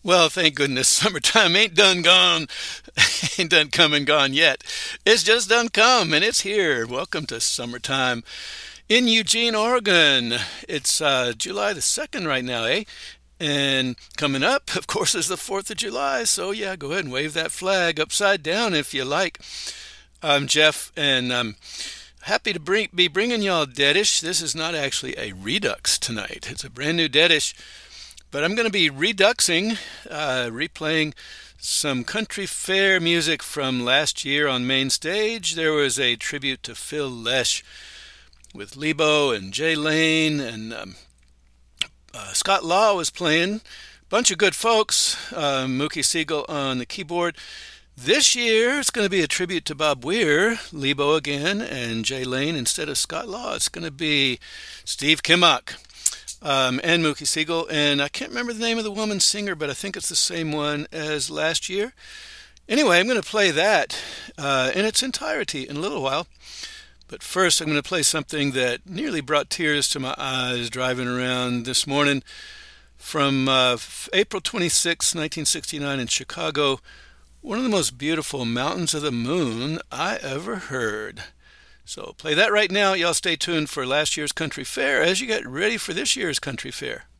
Well, thank goodness summertime ain't done gone, ain't done come and gone yet. It's just done come and it's here. Welcome to summertime in Eugene, Oregon. It's July the 2nd right now, eh? And coming up, of course, is the 4th of July. So, yeah, go ahead and wave that flag upside down if you like. I'm Jeff, and I'm happy to be bringing y'all Deadish. This is not actually a redux tonight, it's a brand new Deadish. But I'm going to be reduxing, replaying some country fair music from last year on main stage. There was a tribute to Phil Lesh with Lebo and Jay Lane, and Scott Law was playing. Bunch of good folks. Mookie Siegel on the keyboard. This year, it's going to be a tribute to Bob Weir, Lebo again, and Jay Lane instead of Scott Law. It's going to be Steve Kimmock. And Mookie Siegel, and I can't remember the name of the woman singer, but I think it's the same one as last year. Anyway, I'm going to play that in its entirety in a little while. But first, I'm going to play something that nearly brought tears to my eyes driving around this morning from April 26, 1969 in Chicago. One of the most beautiful Mountains of the Moon I ever heard. So play that right now. Y'all stay tuned for last year's Country Fair as you get ready for this year's Country Fair.